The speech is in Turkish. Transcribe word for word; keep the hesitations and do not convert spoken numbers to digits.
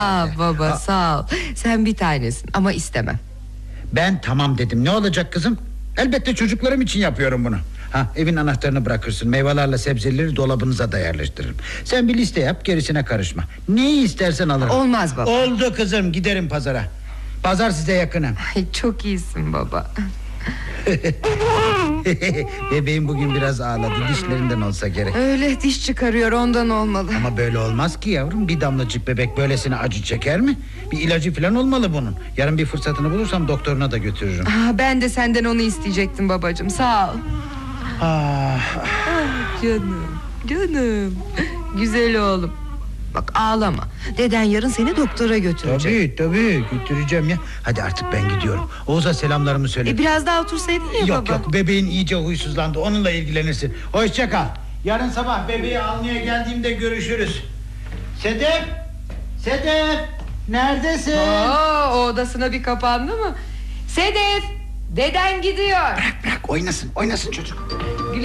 Aa, baba sağ ol. Sen bir tanesin ama istemem. Ben tamam dedim, ne olacak kızım? Elbette çocuklarım için yapıyorum bunu. Ha, evin anahtarını bırakırsın, meyvelerle sebzeleri dolabınıza da yerleştiririm. Sen bir liste yap, gerisine karışma. Neyi istersen alırım. Olmaz baba. Oldu kızım, giderim pazara. Pazar size yakınım. Ay, çok iyisin baba. Bebeğim bugün biraz ağladı, dişlerinden olsa gerek. Öyle, diş çıkarıyor, ondan olmalı. Ama böyle olmaz ki yavrum, bir damlacık bebek böylesine acı çeker mi? Bir ilacı falan olmalı bunun. Yarın bir fırsatını bulursam doktoruna da götürürüm. Aa, ben de senden onu isteyecektim babacığım, sağ ol. Ah, Ah, canım, canım. Güzel oğlum. Bak ağlama. Deden yarın seni doktora götürecek. tabii tabii götüreceğim ya. Hadi artık ben gidiyorum. Oğuz'a selamlarımı söyle. E, biraz daha otursaydın ya Yok baba. yok, bebeğin iyice huysuzlandı, onunla ilgilenirsin. Hoşça kal. Yarın sabah bebeği almaya geldiğimde görüşürüz. Sedef, Sedef, neredesin? Oo, o odasına bir kapandı mı? Sedef, deden gidiyor. Bırak bırak, oynasın oynasın çocuk.